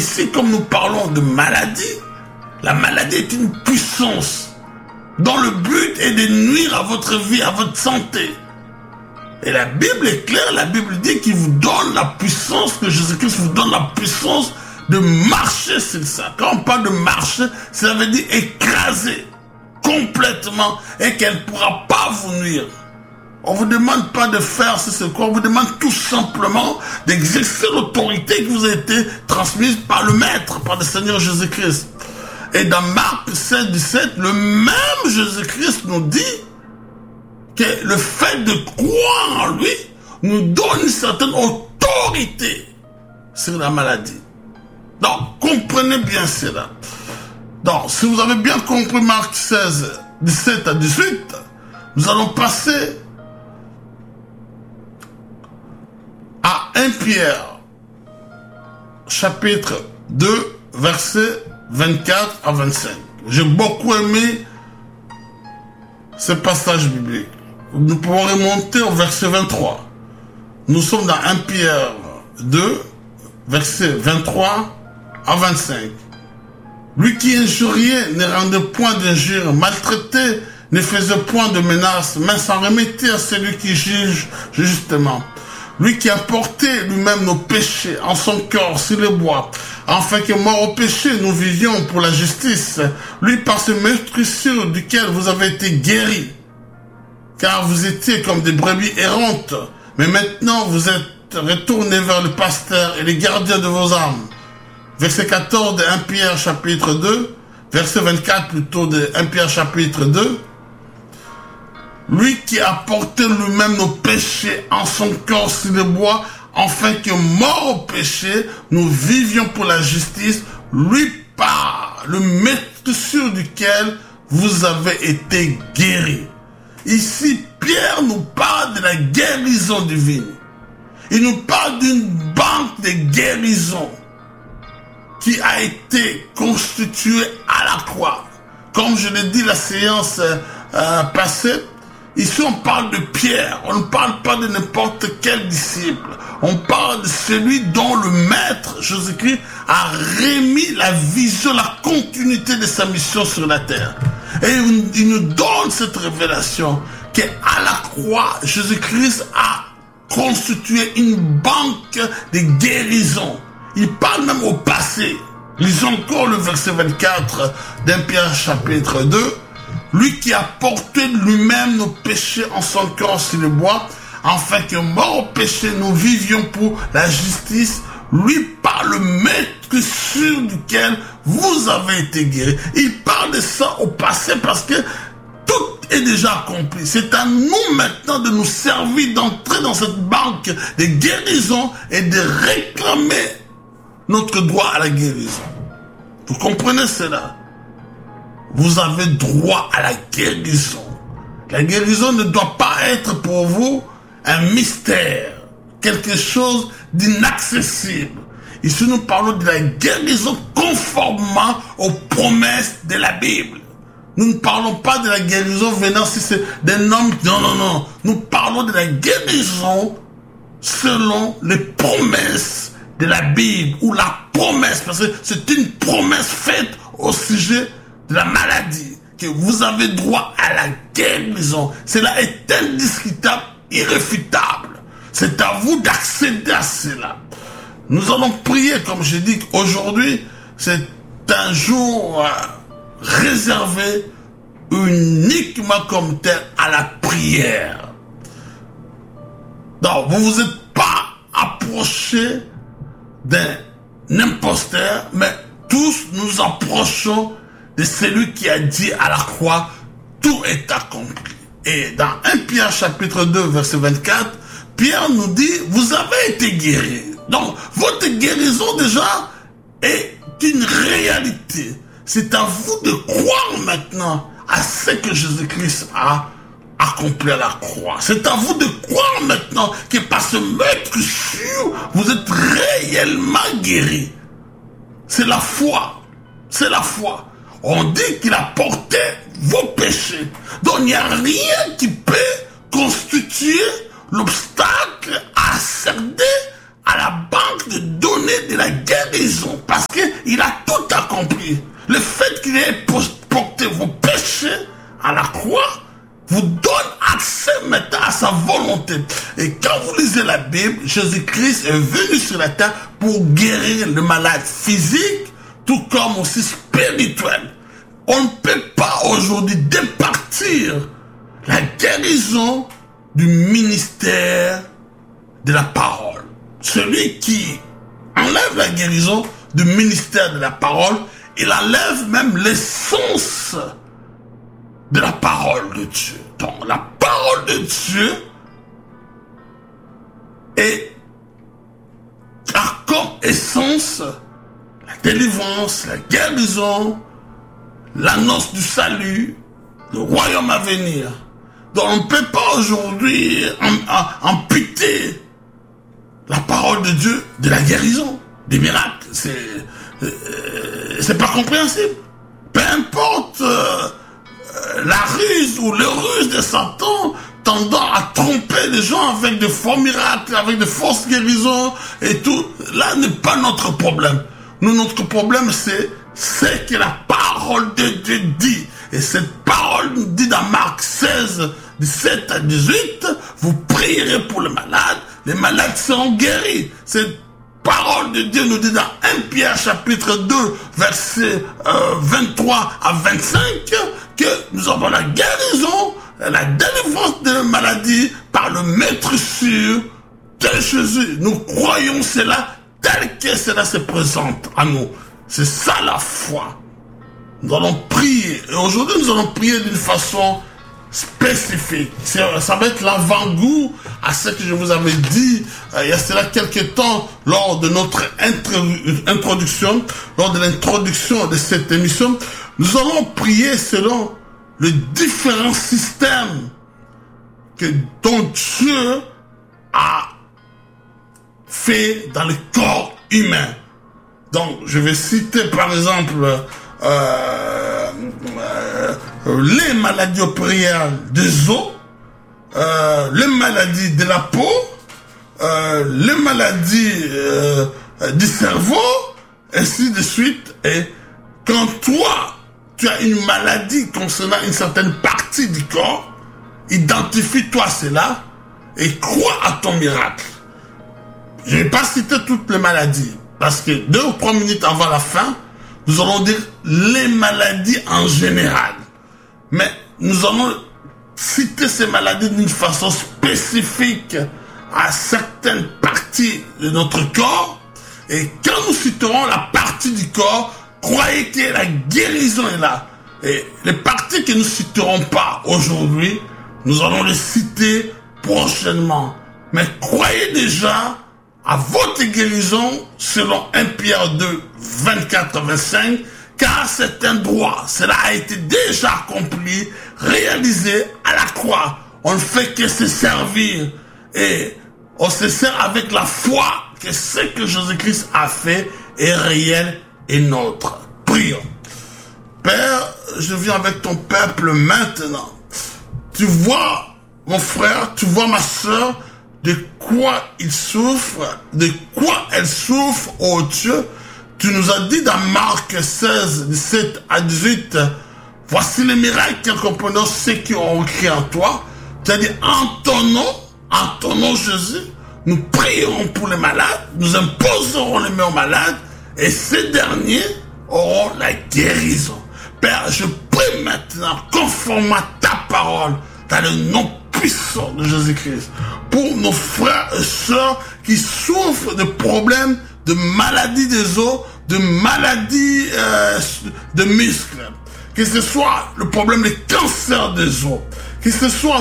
ici, comme nous parlons de maladie, la maladie est une puissance dont le but est de nuire à votre vie, à votre santé. Et la Bible est claire, la Bible dit qu'il vous donne la puissance, que Jésus-Christ vous donne la puissance de marcher sur ça. Quand on parle de marcher, ça veut dire écraser complètement et qu'elle ne pourra pas vous nuire. On ne vous demande pas de faire ce quoi, on vous demande tout simplement d'exercer l'autorité qui vous a été transmise par le Maître, par le Seigneur Jésus-Christ. Et dans Marc 16, 17, le même Jésus-Christ nous dit que le fait de croire en lui nous donne une certaine autorité sur la maladie. Donc, comprenez bien cela. Donc, si vous avez bien compris Marc 16, 17 à 18, nous allons passer à 1 Pierre, chapitre 2, versets 24 à 25. J'ai beaucoup aimé ce passage biblique. Nous pouvons remonter au verset 23. Nous sommes dans 1 Pierre 2, versets 23 à 25. Lui qui injuriait ne rendait point d'injure, maltraitait ne faisait point de menaces, mais s'en remettait à celui qui juge justement. Lui qui a porté lui-même nos péchés en son corps sur le bois, afin que mort au péché, nous vivions pour la justice. Lui par ce meurtrissure duquel vous avez été guéris, car vous étiez comme des brebis errantes, mais maintenant vous êtes retournés vers le pasteur et les gardiens de vos âmes. Verset 14 de 1 Pierre chapitre 2, verset 24 plutôt de 1 Pierre chapitre 2. Lui qui a porté lui-même nos péchés en son corps sur le bois, afin que mort au péché, nous vivions pour la justice, lui par le meurtrissure duquel vous avez été guéris. Ici, Pierre nous parle de la guérison divine. Il nous parle d'une banque de guérison qui a été constituée à la croix. Comme je l'ai dit la séance passée, ici on parle de Pierre, on ne parle pas de n'importe quel disciple. On parle de celui dont le Maître Jésus-Christ a remis la vision, la continuité de sa mission sur la terre. Et il nous donne cette révélation qu'à la croix, Jésus-Christ a constitué une banque de guérison. Il parle même au passé. Lisons encore le verset 24 d'Un Pierre chapitre 2. Lui qui a porté lui-même nos péchés en son corps sur le bois, afin que mort au péché, nous vivions pour la justice, lui par le meurtrissure duquel vous avez été guéris. Il parle de ça au passé parce que tout est déjà accompli. C'est à nous maintenant de nous servir, d'entrer dans cette banque de guérison et de réclamer notre droit à la guérison. Vous comprenez cela? Vous avez droit à la guérison. La guérison ne doit pas être pour vous un mystère, quelque chose d'inaccessible. Ici, nous parlons de la guérison conformément aux promesses de la Bible. Nous ne parlons pas de la guérison venant si c'est d'un homme. Non. Nous parlons de la guérison selon les promesses de la Bible, ou la promesse, parce que c'est une promesse faite au sujet de la maladie, que vous avez droit à la guérison. Cela est indiscutable, irréfutable. C'est à vous d'accéder à cela. Nous allons prier, comme je dis, aujourd'hui, c'est un jour réservé uniquement comme tel à la prière. Donc, vous vous êtes pas approché d'un imposteur, mais tous nous approchons de celui qui a dit à la croix, tout est accompli. Et dans 1 Pierre chapitre 2, verset 24, Pierre nous dit, vous avez été guéris. Donc, votre guérison déjà est une réalité. C'est à vous de croire maintenant à ce que Jésus-Christ a accompli à la croix. C'est à vous de croire maintenant que par ce meurtrissure, vous êtes réellement guéris. C'est la foi. C'est la foi. On dit qu'il a porté vos péchés. Donc il n'y a rien qui peut constituer l'obstacle à accéder à la banque de données de la guérison. Parce que volonté. Et quand vous lisez la Bible, Jésus-Christ est venu sur la terre pour guérir le malade physique, tout comme aussi spirituel. On ne peut pas aujourd'hui départir la guérison du ministère de la parole. Celui qui enlève la guérison du ministère de la parole, il enlève même l'essence de la parole de Dieu. Donc la parole de Dieu a comme essence la délivrance, la guérison, l'annonce du salut, le royaume à venir. Donc on ne peut pas aujourd'hui amputer la parole de Dieu de la guérison, des miracles. C'est pas compréhensible. Peu importe la ruse ou le ruse de Satan tendant à tromper les gens avec de faux miracles, avec de fausses guérisons et tout, là n'est pas notre problème. Nous, notre problème, c'est ce que la parole de Dieu dit. Et cette parole nous dit dans Marc 16, 17 à 18, vous prierez pour les malades seront guéris. Cette parole de Dieu nous dit dans 1 Pierre chapitre 2, versets 23 à 25, que nous avons la guérison, la délivrance de la maladie par le maître sûr de Jésus. Nous croyons cela tel que cela se présente à nous. C'est ça la foi. Nous allons prier. Et aujourd'hui, nous allons prier d'une façon spécifique. Ça va être l'avant-goût à ce que je vous avais dit il y a cela quelques temps lors de notre introduction, lors de l'introduction de cette émission. Nous allons prier selon le différent système dont Dieu a fait dans le corps humain. Donc, je vais citer par exemple les maladies opériales des os, les maladies de la peau, les maladies du cerveau, ainsi de suite. Et quand toi, tu as une maladie concernant une certaine partie du corps, identifie-toi cela et crois à ton miracle. Je ne vais pas citer toutes les maladies, parce que 2 ou 3 minutes avant la fin, nous allons dire les maladies en général. Mais nous allons citer ces maladies d'une façon spécifique à certaines parties de notre corps. Et quand nous citerons la partie du corps, croyez que la guérison est là. Et les parties que nous ne citerons pas aujourd'hui, nous allons les citer prochainement. Mais croyez déjà à votre guérison selon 1 Pierre 2, 24-25, car c'est un droit. Cela a été déjà accompli, réalisé à la croix. On ne fait que se servir et on se sert avec la foi que ce que Jésus-Christ a fait est réel et nôtre. Prions. Père, je viens avec ton peuple maintenant. Tu vois mon frère, tu vois ma soeur, de quoi il souffre, de quoi elle souffre, oh Dieu. Tu nous as dit dans Marc 16, 17 à 18, voici les miracles qui accompagnent ceux qui ont cru en toi. Tu as dit, en ton nom Jésus, nous prierons pour les malades, nous imposerons les mains aux malades, et ces derniers auront la guérison. Père, je prie maintenant, conforme à ta parole, dans le nom puissant de Jésus-Christ, pour nos frères et sœurs qui souffrent de problèmes de maladies des os, de maladies de muscles, que ce soit le problème de cancer des os, que ce soit